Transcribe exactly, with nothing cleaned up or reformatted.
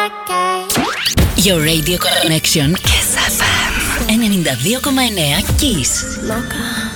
Your radio connection. Kiss εφ εμ ενενήντα δύο κόμμα εννέα Kiss. Loca.